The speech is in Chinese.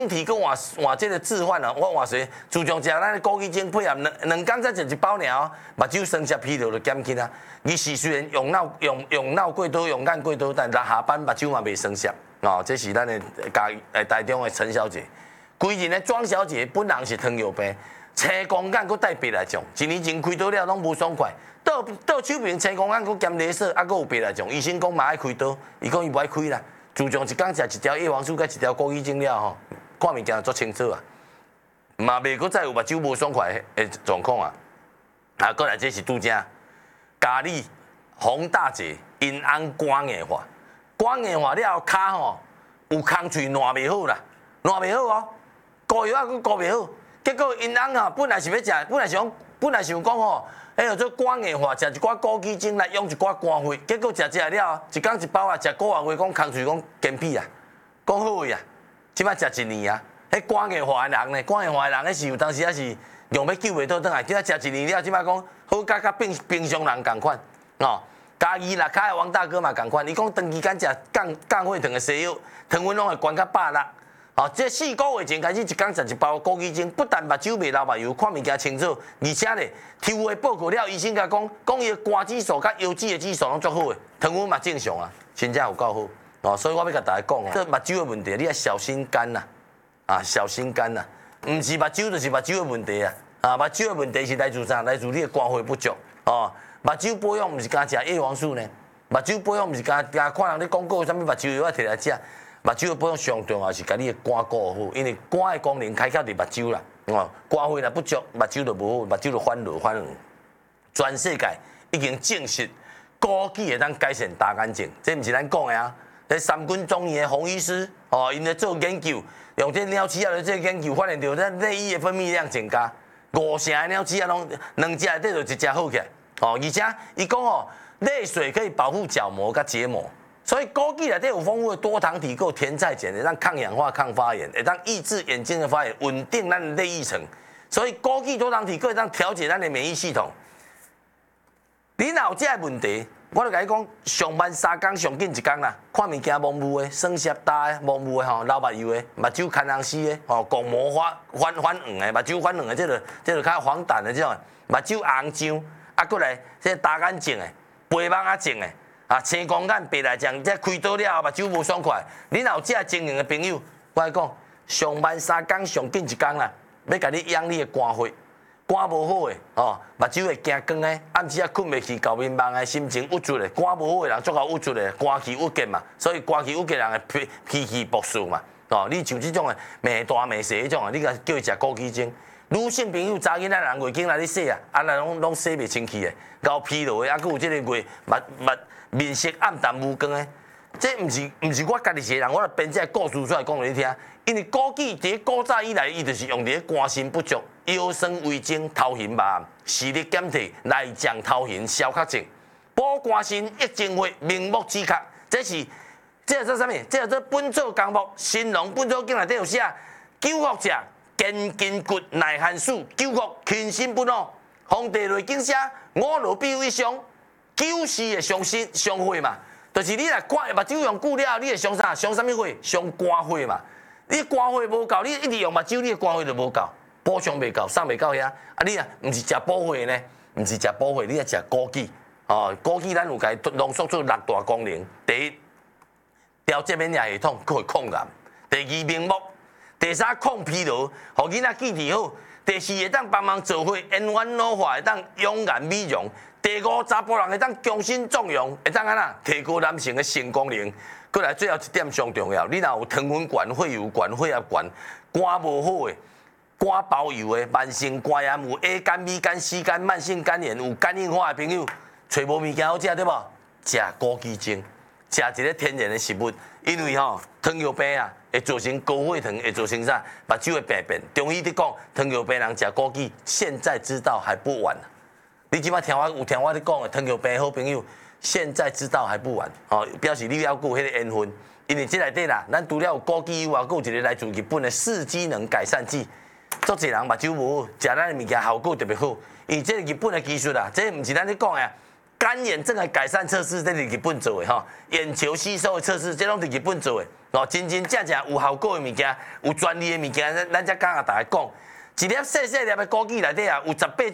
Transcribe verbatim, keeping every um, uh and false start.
提跟换换这个置换啊，我换谁？自从食咱的枸杞精配合两两工才食一包尔，目睭生涩疲劳就减轻啊。伊是虽然用脑用用脑过多，用眼过多，但下班目睭嘛袂生涩。哦，这是咱的家诶台中的陈小姐，规日的庄小姐本人是糖尿病，青光眼佫带白内障，一年前开刀了拢无爽快，倒倒手边青光眼佫兼雷射，啊佫有白内障，医生讲嘛爱开刀，伊讲伊无爱开啦。自从一工食一条叶黄素甲一条枸杞精了吼，看物件足清楚啊，嘛袂佫再有目睭无爽快的状况啊。啊，过来这是拄正，咖喱洪大姐因翁肝硬化。肝硬化了后，骹吼有空喙烂袂好啦，烂袂好哦，膏药啊佫膏袂好，结果因翁啊本来是要食，本来想本来想讲吼，迄个做肝硬化，食一寡枸杞精来养一寡肝血，结果食食了，一工一包啊，食个月月讲空喙讲健脾啊，讲好个啊，即摆食一年啊，迄肝硬化的人呢，肝硬化的人迄是有当时也是用要救袂倒转来，即摆食一年了，即摆讲好甲甲平平常人共款哦。嘉义六卡的王大哥嘛共款，伊讲长期间食降降血糖的西药，糖分拢会悬到百六。哦，这四个月前开始一工食一包枸杞精，不但目睭袂流目油，看物件清楚，而且咧，抽的报告了，医生甲讲，讲伊的肝指数甲腰脂的指数拢足好的，糖分嘛正常啊，真正有够好。哦，所以我要甲大家讲哦，这目睭的问题，你要小心肝呐，啊，小心肝呐，唔是目睭就是目睭的问题啊，啊，目睭的问题是来自啥？来自你的肝血不足哦。目睭保养毋是干食叶黄素呢，目睭保养毋是干干看人咧广告，啥物目睭药啊摕来食，目睭的保养上重要是甲你的肝顾好，因为肝的功能开窍伫目睭啦，哦，肝血若不足，目睭就无好，目睭就反落反黄。全世界已经证实枸杞会当改善大眼睛，这毋是咱讲的啊，迄三军中医的洪医师哦，因咧做研究，用这鸟鼠啊咧做研究，发现到咱内衣的分泌量增加，五成的鸟鼠啊拢两只内底就一只好起来。哦，而且伊讲哦，泪水可以保护角膜甲结膜，所以枸杞内底有丰富的多糖体、够甜菜碱，会让抗氧化、抗发炎，会当抑制眼睛的发炎，稳定咱的泪液层。所以枸杞多糖体可以当调节咱的免疫系统。你若有这个问题，我就甲你讲，上班三工上紧一工啦，看物件模糊的、酸涩大的、模糊的吼，流目油的、目睭看红丝的、吼角膜发反反黄的、目睭反黄的，这个这个较黄疸的这种，目睭红肿。啊，过来，这大眼睛的、白目啊睛的，啊青光眼、白内障，这开刀了后目睭无爽快。你若有这情形的朋友，我讲，上班三工上紧一工啦，要甲你养你的肝血，肝无好的哦，目睭会惊光的，暗时啊困袂去，搞面梦的，心情郁卒的，肝无好的人足够郁卒的，肝气郁结嘛，所以肝气郁结人的脾脾气暴躁嘛，哦，你像这种的面大面细迄种的，你甲叫伊食枸杞精。女性朋友查囡仔人月经来咧洗啊，啊来拢拢洗袂清气的，搞疲劳的，啊，佮有即个月目目面色暗淡无光的，这毋是毋是我家己一个人，我来编这个故事出来讲互你听。因为枸杞伫古早以来，伊就是用伫肝肾不足、腰酸胃经、头晕目暗、视力减退、内障头晕、消渴症、补肝肾、益精血、明目止渴，这是这叫做啥物？这叫做本草纲目，《神农本草经》内底有写，九福者。健筋骨耐寒暑，九福轻身不恼。皇帝内经写五罗必有一伤，九是会伤心伤血嘛。就是你来看目睭用久了，你会伤啥？伤啥物血？伤肝血嘛。你肝血无够，你一直用目睭，你的肝血就无够，补充袂够，送袂到遐。啊，你啊，毋是食补血呢，毋是食补血，你啊食枸杞。哦，枸杞咱有甲伊浓缩出六大功能：第一，调节免疫系统，佫会抗癌；第二，明目。第三，抗疲劳，互囡仔记忆好；第四，会当帮忙做伙延缓老化，会当养颜美容；第五，查甫人会当强身壮阳，会当安那提高男性的性功能。过来最后一点上重要，你若有糖分悬、血油悬、血压悬、肝无好的、肝包油的、慢性肝炎有 A 肝、B 肝、C 肝、慢性肝炎有肝硬化的朋友，找无物件好食对无？食枸杞精，食一个天然的食物，因为吼糖尿病啊。会造成高血糖，会造成啥？目睭会病变。中医伫讲，糖尿病人食枸杞，现在知道还不晚。你即摆听我有听我咧讲的，糖尿病好朋友，现在知道还不晚。哦，表示你要顾迄个缘分，因为这内底啦，咱除了有枸杞以外，还有一个来自日本的四机能改善剂。足侪人目睭无好，食咱的物件效果特别好。因为这个日本的技术啦，这毋是咱咧讲的。干眼症的改善测试，这是日本做的哈，眼球吸收的测试，这拢是日本做的。 哦，真真正正有效果的物件，有专利的物件，咱咱才敢甲大家讲。一粒细细粒的枸杞内底啊，有十八